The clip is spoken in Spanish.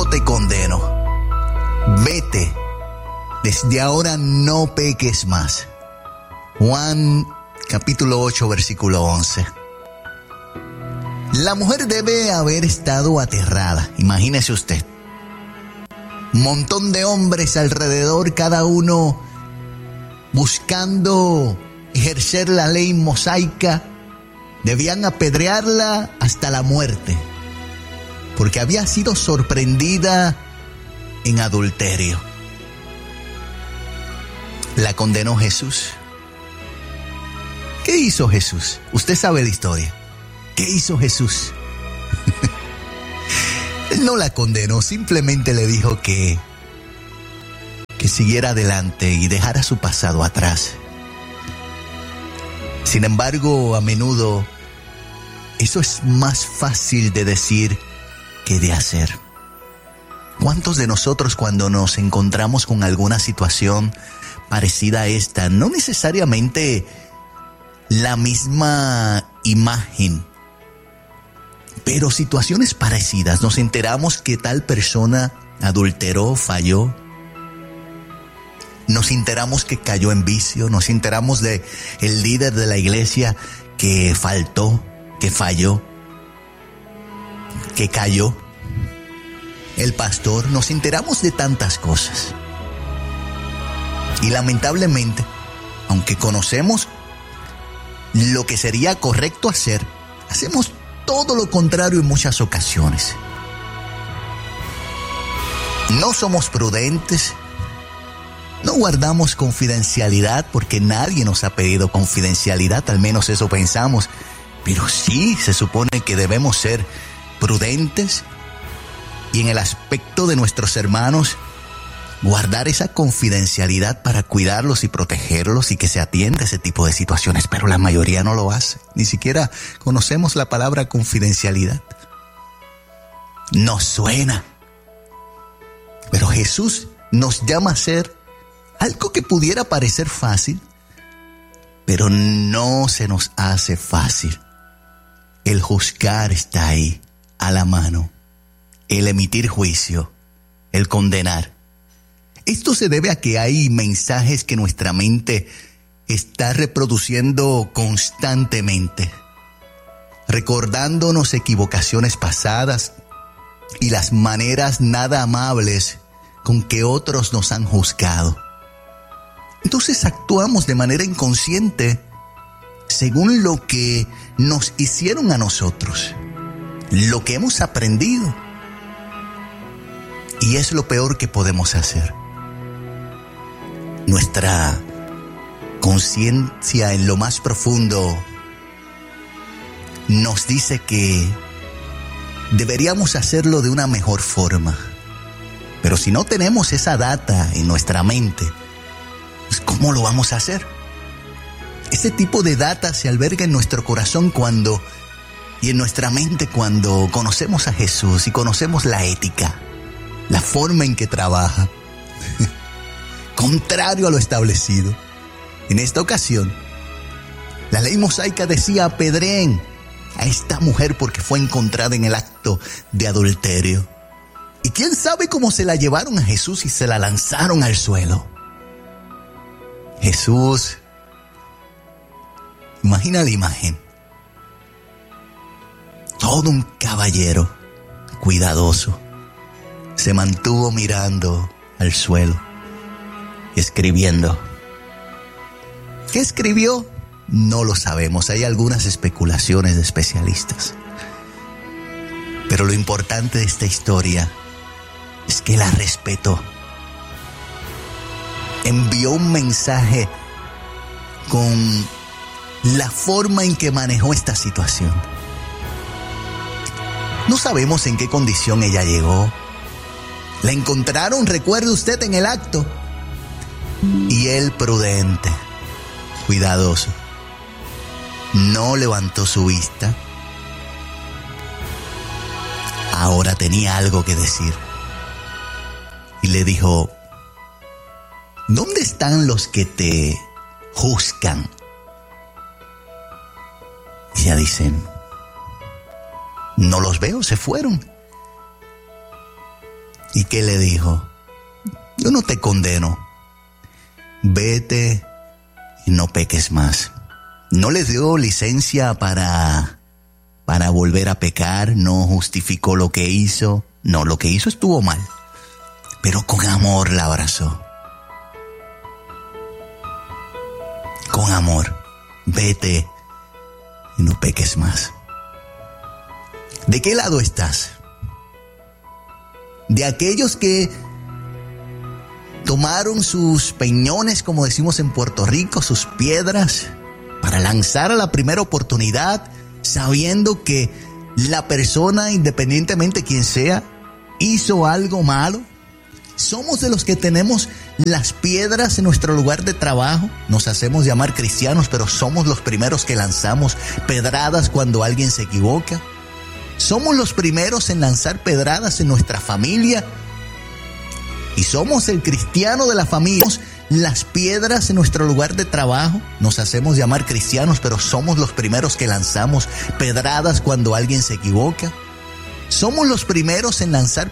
te condeno. Vete, desde ahora no peques más. Juan capítulo 8, versículo 11. La mujer debe haber estado aterrada, imagínese usted. Un montón de hombres alrededor, cada uno buscando ejercer la ley mosaica. Debían apedrearla hasta la muerte, porque había sido sorprendida en adulterio. La condenó Jesús. ¿Qué hizo Jesús? Usted sabe la historia. ¿Qué hizo Jesús? Él no la condenó, simplemente le dijo que siguiera adelante y dejara su pasado atrás. Sin embargo, a menudo eso es más fácil de decir que de hacer. ¿Cuántos de nosotros, cuando nos encontramos con alguna situación parecida a esta, no necesariamente la misma imagen, pero situaciones parecidas, nos enteramos que tal persona adulteró, falló, nos enteramos que cayó en vicio, nos enteramos de el líder de la iglesia que faltó, que falló, que cayó, el pastor, nos enteramos de tantas cosas. Y lamentablemente, aunque conocemos lo que sería correcto hacer, hacemos todo lo contrario en muchas ocasiones. No somos prudentes, no guardamos confidencialidad porque nadie nos ha pedido confidencialidad, al menos eso pensamos, pero sí se supone que debemos ser prudentes y en el aspecto de nuestros hermanos guardar esa confidencialidad para cuidarlos y protegerlos y que se atienda a ese tipo de situaciones, pero la mayoría no lo hace. Ni siquiera conocemos la palabra confidencialidad. Nos suena. Pero Jesús nos llama a hacer algo que pudiera parecer fácil, pero no se nos hace fácil. El juzgar está ahí, a la mano. El emitir juicio, el condenar. Esto se debe a que hay mensajes que nuestra mente está reproduciendo constantemente, recordándonos equivocaciones pasadas y las maneras nada amables con que otros nos han juzgado. Entonces actuamos de manera inconsciente según lo que nos hicieron a nosotros, lo que hemos aprendido. Y es lo peor que podemos hacer. Nuestra conciencia en lo más profundo nos dice que deberíamos hacerlo de una mejor forma. Pero si no tenemos esa data en nuestra mente, pues ¿cómo lo vamos a hacer? Ese tipo de data se alberga en nuestro corazón y en nuestra mente cuando conocemos a Jesús y conocemos la ética, la forma en que trabaja, contrario a lo establecido. En esta ocasión, la ley mosaica decía: apedreen a esta mujer porque fue encontrada en el acto de adulterio. Y quién sabe cómo se la llevaron a Jesús y se la lanzaron al suelo. Jesús, imagina la imagen. Todo un caballero cuidadoso se mantuvo mirando al suelo, escribiendo. ¿Qué escribió? No lo sabemos. Hay algunas especulaciones de especialistas. Pero lo importante de esta historia es que la respetó. Envió un mensaje con la forma en que manejó esta situación. No sabemos en qué condición ella llegó. La encontraron, recuerde usted, en el acto. Y él, prudente, cuidadoso, no levantó su vista. Ahora tenía algo que decir. Y le dijo: ¿dónde están los que te juzgan? Y ella dice: no los veo, se fueron. ¿Y qué le dijo? Yo no te condeno. Vete y no peques más. No le dio licencia para volver a pecar, no justificó lo que hizo. No, lo que hizo estuvo mal, pero con amor la abrazó. Con amor, vete y no peques más. ¿De qué lado estás? ¿De aquellos que tomaron sus peñones, como decimos en Puerto Rico, sus piedras, para lanzar a la primera oportunidad, sabiendo que la persona, independientemente de quién sea, hizo algo malo? ¿Somos de los que tenemos las piedras en nuestro lugar de trabajo? Nos hacemos llamar cristianos, pero somos los primeros que lanzamos pedradas cuando alguien se equivoca. ¿Somos los primeros en lanzar pedradas en nuestra familia? Y somos el cristiano de la familia. Las piedras en nuestro lugar de trabajo. Nos hacemos llamar cristianos, pero somos los primeros que lanzamos pedradas cuando alguien se equivoca. Somos los primeros en lanzar